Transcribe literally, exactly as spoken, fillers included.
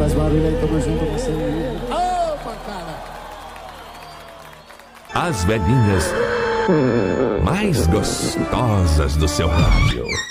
Faz barulho aí, tamo junto, você. Opa, cara. As velhinhas mais gostosas do seu rádio.